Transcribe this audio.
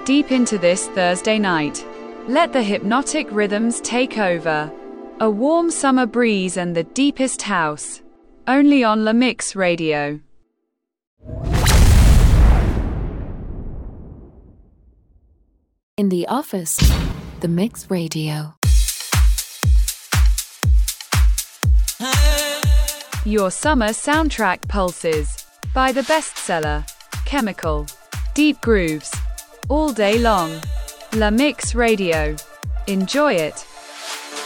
deep into this Thursday night. Let the hypnotic rhythms take over. A warm summer breeze and the deepest house. Only on La Mix Radio. In the office, The Mix Radio. Your summer soundtrack pulses by the bestseller, Chemical. Deep grooves. All day long. La Mix Radio. Enjoy it.